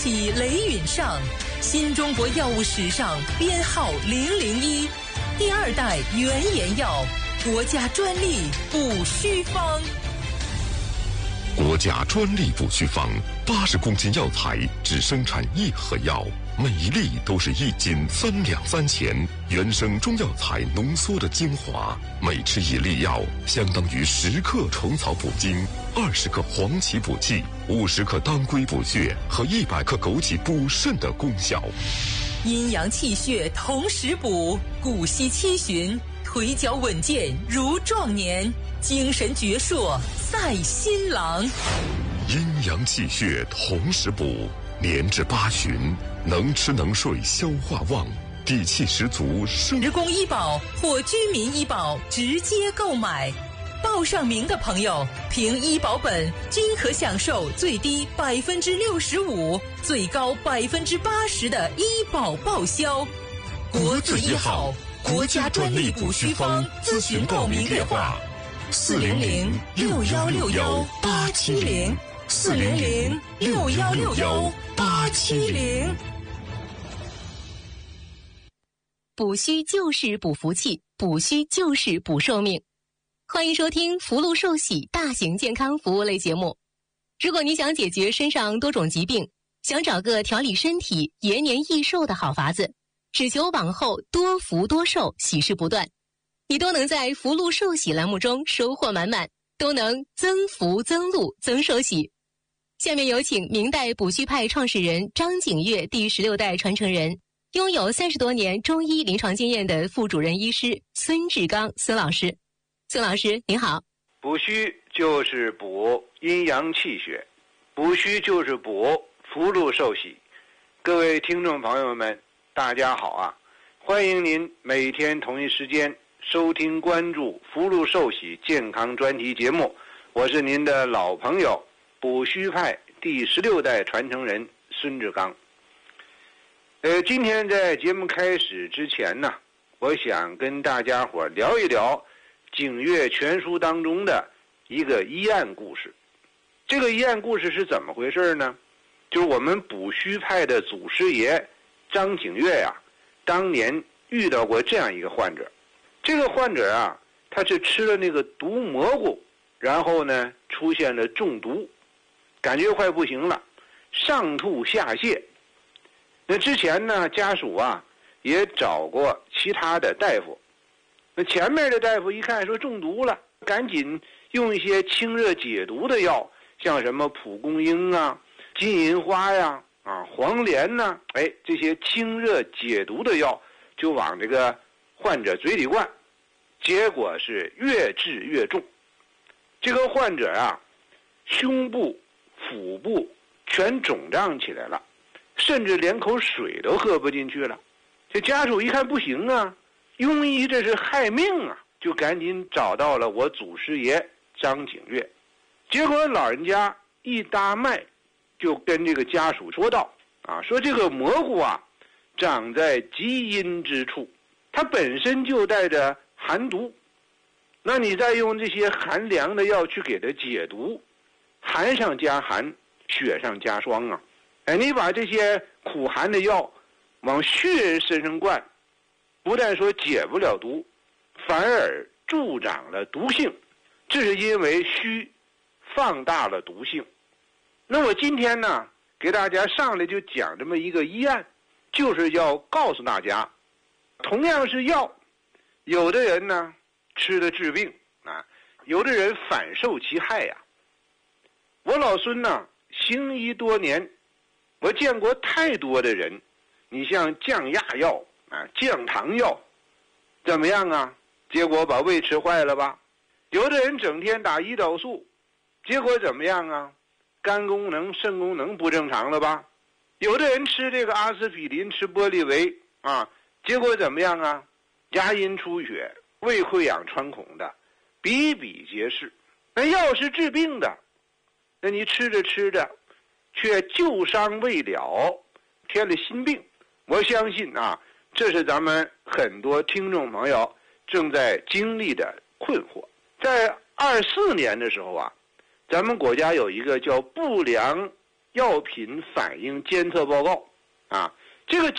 起雷允上，新中国药物史上编号001，第2代原研药，国家专利补虚方。 国家专利补虚方，80公斤药材只生产1盒药，每一粒都是1斤3两3钱，原生中药材浓缩的精华，每吃1粒药相当于10克虫草补精，20克黄芪补气，50克当归补血和100克枸杞补肾的功效。 阴阳气血同时补，骨息七旬，腿脚稳健如壮年，精神矍铄赛新郎。 阴阳气血同时补，年至8旬，能吃能睡，消化旺，底气十足。 职工医保或居民医保直接购买，报上名的朋友凭医保本均可享受最低65%、最高80%的医保报销。国字一号，国家专利补虚方，咨询报名电话：400-6161-870，400-6161-870。 补虚就是补福气，补虚就是补寿命。欢迎收听福禄寿喜大型健康服务类节目。如果你想解决身上多种疾病，想找个调理身体、延年益寿的好法子，只求往后多福多寿，喜事不断，你都能在福禄寿喜栏目中收获满满，都能增福增禄增寿喜。下面有请明代补虚派创始人张景岳第16代传承人，拥有30多年中医临床经验的副主任医师孙志刚孙老师。孙老师您好。 补虚就是补阴阳气血，补虚就是补福禄寿喜。各位听众朋友们大家好啊，欢迎您每天同一时间收听关注福禄寿喜健康专题节目，我是您的老朋友补虚派第16代传承人孙志刚。今天在节目开始之前呢，我想跟大家伙聊一聊景岳全书当中的一个医案故事。这个医案故事是怎么回事呢？就是我们补虚派的祖师爷张景岳呀，当年遇到过这样一个患者。这个患者啊，他是吃了那个毒蘑菇，然后呢出现了中毒，感觉快不行了，上吐下泻。那之前呢，家属啊也找过其他的大夫，那前面的大夫一看说中毒了，赶紧用一些清热解毒的药，像什么蒲公英啊、金银花呀、黄连呐，这些清热解毒的药就往这个患者嘴里灌，结果是越治越重。这个患者啊，胸部、腹部全肿胀起来了，甚至连口水都喝不进去了。这家属一看不行啊，庸医这是害命啊，就赶紧找到了我祖师爷张景岳。结果老人家一搭脉，就跟这个家属说道说这个蘑菇啊长在极阴之处，它本身就带着寒毒，那你再用这些寒凉的药去给它解毒，寒上加寒，雪上加霜啊！你把这些苦寒的药往虚人身上灌，不但说解不了毒，反而助长了毒性，这是因为虚放大了毒性。那我今天呢，给大家上来就讲这么一个医案，就是要告诉大家，同样是药，有的人呢吃了治病有的人反受其害呀。我老孙呢行医多年，我见过太多的人，你像降压药降糖药怎么样啊？结果把胃吃坏了吧？有的人整天打胰岛素，结果怎么样啊？肝功能、肾功能不正常了吧？有的人吃这个阿司匹林、吃玻利维结果怎么样啊？牙龈出血、胃溃疡穿孔的比比皆是。那药是治病的，那你吃着吃着却旧伤未了，添了新病。我相信这是咱们很多听众朋友正在经历的困惑。在24年的时候咱们国家有一个叫不良药品反应监测报告啊。这个